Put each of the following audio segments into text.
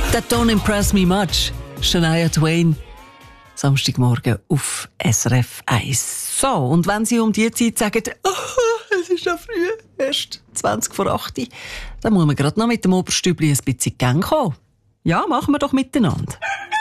That don't impress me much. Shania Twain. Samstagmorgen auf SRF 1. So, und wenn Sie um die Zeit sagen, es ist noch früh, erst 20 vor 8 Uhr, dann muss man gerade noch mit dem Oberstübli ein bisschen in Gang kommen. Ja, machen wir doch miteinander.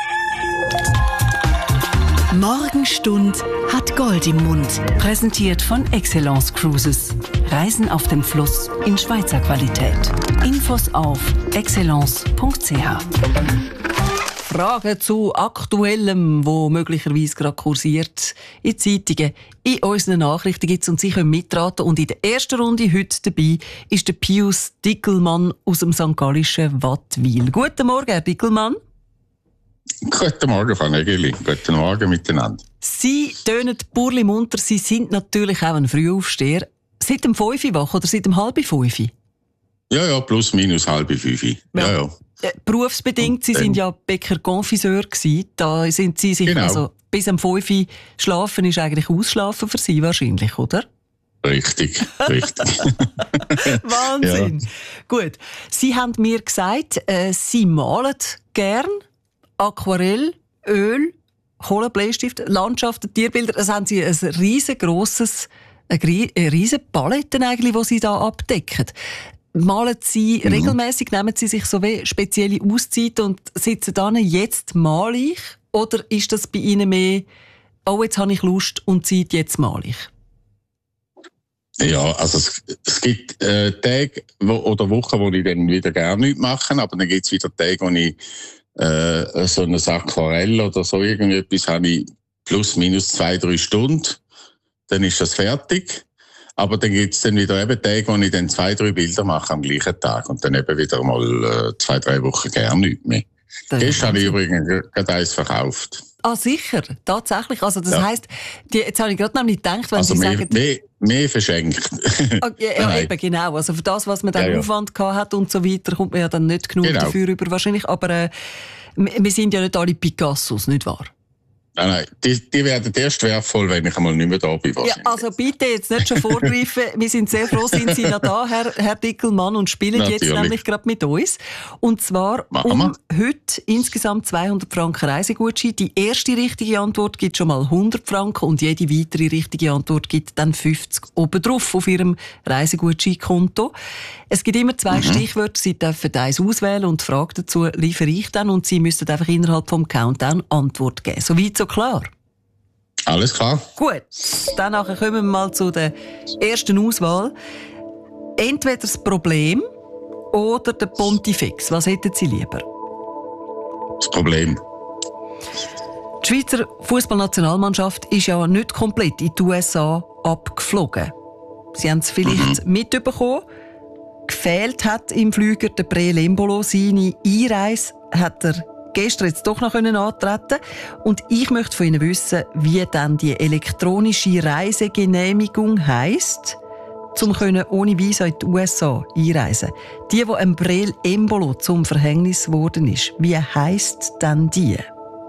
Morgenstund hat Gold im Mund. Präsentiert von Excellence Cruises. Reisen auf dem Fluss in Schweizer Qualität. Infos auf excellence.ch. Fragen zu Aktuellem, wo möglicherweise gerade kursiert in Zeitungen, in unseren Nachrichten gibt's und Sie können mitraten. Und in der ersten Runde heute dabei ist der Pius Dickelmann aus dem St. Gallischen Wattwil. Guten Morgen, Herr Dickelmann. Guten Morgen, Frau Nägeli. Guten Morgen miteinander. Sie tönen burli munter. Sie sind natürlich auch ein Frühaufsteher. Seit dem 5 Uhr wach oder seit dem 4:30? Ja, plus minus 4:30. Ja. Berufsbedingt, Sie sind ja Bäcker-Confiseur gewesen. Da sind Sie sich, genau. Also bis am 5 Uhr schlafen ist eigentlich Ausschlafen für Sie wahrscheinlich, oder? Richtig. Wahnsinn. Ja. Gut. Sie haben mir gesagt, Sie malen gern Aquarell, Öl, Kohlebleistift, Landschaften, Tierbilder. Das haben Sie ein riesengroßes, eine riesen Palette eigentlich, die Sie da abdecken. Malen Sie regelmäßig, nehmen Sie sich so wie spezielle Auszeiten und sitzen dann, jetzt male ich? Oder ist das bei Ihnen mehr, jetzt habe ich Lust und Zeit, jetzt male ich? Ja, also es gibt Tage oder Wochen, wo ich dann wieder gerne nichts mache, aber dann gibt es wieder Tage, wo ich so ein Aquarell oder so irgendetwas habe ich plus minus 2-3 Stunden, dann ist das fertig. Aber dann gibt es dann wieder eben Tage, wo ich dann 2-3 Bilder mache am gleichen Tag und dann eben wieder mal 2-3 Wochen gerne nichts mehr. Gestern habe ich übrigens gerade eins verkauft. Ah, sicher? Tatsächlich? Also das heisst, jetzt habe ich gerade nämlich gedacht, wenn also Sie mehr, sagen... mehr verschenkt. Ja, eben, genau. Also für das, was man dann Aufwand gehabt hat und so weiter, kommt man ja dann nicht genug dafür über wahrscheinlich. Aber wir sind ja nicht alle Picassos, nicht wahr? Nein, die werden erst wertvoll, wenn ich einmal nicht mehr da bin. Ja, also bitte jetzt nicht schon vorgreifen. Wir sind sehr froh, sind Sie noch da, Herr Dickelmann, und spielen Natürlich. jetzt nämlich gerade mit uns. Und zwar heute insgesamt 200 Franken Reisegutschein. Die erste richtige Antwort gibt schon mal 100 Franken und jede weitere richtige Antwort gibt dann 50 obendrauf auf Ihrem Reisegutscheinkonto. Es gibt immer 2 Stichwörter. Sie dürfen eins auswählen und die Frage dazu liefere ich dann und Sie müssen einfach innerhalb vom Countdown Antwort geben. Soweit so klar? Alles klar. Gut, dann kommen wir mal zu der ersten Auswahl. Entweder das Problem oder der Pontifex. Was hätten Sie lieber? Das Problem. Die Schweizer Fußballnationalmannschaft ist ja nicht komplett in die USA abgeflogen. Sie haben es vielleicht mitbekommen. Gefehlt hat im Flüger der Breel Embolo. Seine Einreise hat er gestern jetzt doch noch antreten. Und ich möchte von Ihnen wissen, wie dann die elektronische Reisegenehmigung heisst, um ohne Visa in die USA einreisen. Die einem Breel Embolo zum Verhängnis geworden ist. Wie heisst denn die?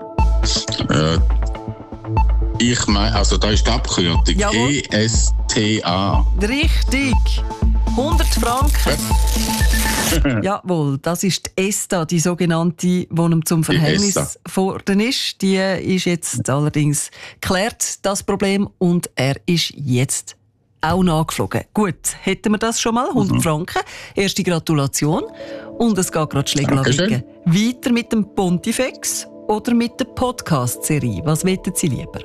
Ich meine, also da ist die Abkürzung. Jawohl. ESTA. Richtig. 100 Franken. Jawohl, das ist die ESTA, die sogenannte, die ihm zum Verhängnis geworden ist. Die ist jetzt allerdings geklärt, das Problem, und er ist jetzt auch nachgeflogen. Gut, hätten wir das schon mal, 100 Franken. Erste Gratulation. Und es geht gerade Schlägerlaviken. Weiter mit dem Pontifex oder mit der Podcast-Serie. Was wollen Sie lieber?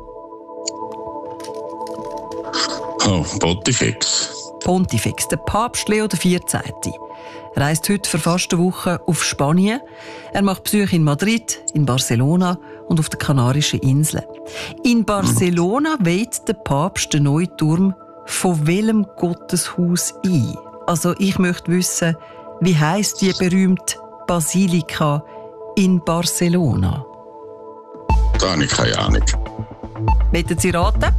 Oh, Pontifex. Pontifex, der Papst Leo XIV. Reist heute für fast eine Woche auf Spanien. Er macht Besuche in Madrid, in Barcelona und auf den Kanarischen Inseln. In Barcelona weiht der Papst den neuen Turm von welchem Gotteshaus ein? Also ich möchte wissen, wie heisst die berühmte Basilika in Barcelona? Da habe ich keine Ahnung. Wollen Sie raten?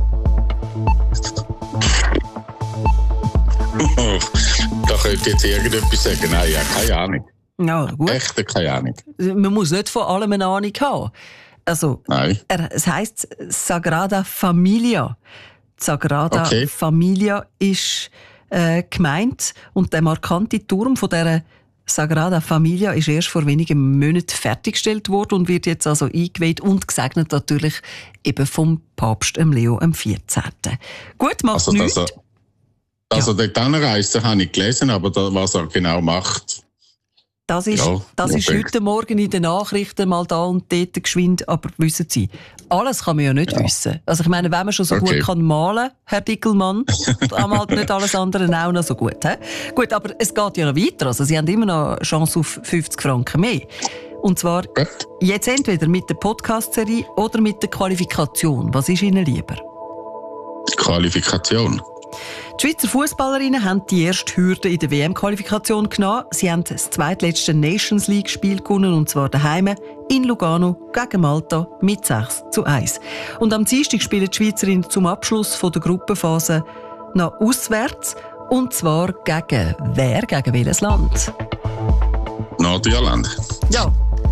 Da könnte jetzt irgendetwas sagen. Nein, ja, keine Ahnung. Ja, gut. Echt keine Ahnung. Man muss nicht von allem eine Ahnung haben. Also, Nein. Es heisst Sagrada Familia. Sagrada Familia ist gemeint. Und der markante Turm von dieser Sagrada Familia ist erst vor wenigen Monaten fertiggestellt worden und wird jetzt also eingeweiht und gesegnet natürlich eben vom Papst Leo XIV. Gut, macht nichts. Dass er dort anreist, habe ich gelesen, aber was er genau macht... Das ist heute Morgen in den Nachrichten mal da und dort geschwind, aber wissen Sie, alles kann man ja nicht wissen. Also ich meine, wenn man schon so gut kann malen, Herr Dickelmann, dann halt nicht alles andere auch noch so gut. He? Gut, aber es geht ja noch weiter. Also Sie haben immer noch eine Chance auf 50 Franken mehr. Und zwar jetzt entweder mit der Podcast-Serie oder mit der Qualifikation. Was ist Ihnen lieber? Qualifikation. Die Schweizer Fußballerinnen haben die erste Hürde in der WM-Qualifikation genommen. Sie haben das zweitletzte Nations League-Spiel gewonnen, und zwar daheim in Lugano gegen Malta mit 6:1. Und am Dienstag spielen die Schweizerinnen zum Abschluss der Gruppenphase noch auswärts. Und zwar gegen wer? Gegen welches Land? Nordirland. Ja.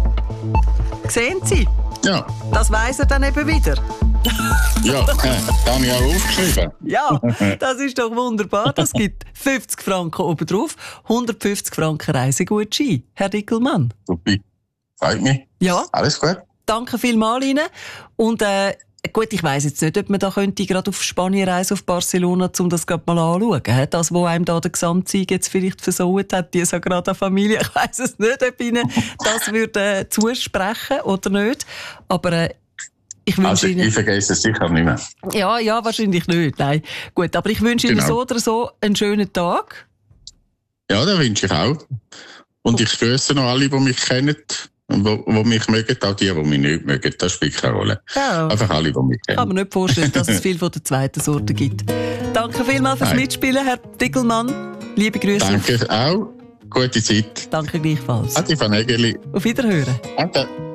Sehen Sie? Ja. Das weiss er dann eben wieder. Ja, das habe ich auch aufgeschrieben. Ja, das ist doch wunderbar. Das gibt 50 Franken obendrauf, 150 Franken Reisegutschein. Herr Dickelmann. Super. Freut mich. Ja. Alles gut. Danke vielmals Ihnen. Und gut, ich weiss jetzt nicht, ob man da könnte gerade auf Spanien reisen, auf Barcelona, um das gerade mal anzuschauen. Das, wo einem da der Gesamtsieg jetzt vielleicht versaut hat, die Sagrada Familia. Ich weiss es nicht, ob Ihnen das würde zusprechen oder nicht. Aber ich wünsche Ihnen... Ich vergesse es sicher nicht mehr. Ja, wahrscheinlich nicht. Nein. Gut, aber ich wünsche Ihnen so oder so einen schönen Tag. Ja, den wünsche ich auch. Und ich grüße noch alle, die mich kennen. Und die mich mögen, auch die mich nicht mögen. Das spielt keine Rolle. Ja. Einfach alle, die mich kennen. Kann man nicht vorstellen, dass es viel von der zweiten Sorte gibt. Danke vielmals fürs Mitspielen, Herr Dickelmann. Liebe Grüße. Danke auch. Gute Zeit. Danke gleichfalls. Adi van Egeli. Auf Wiederhören. Danke.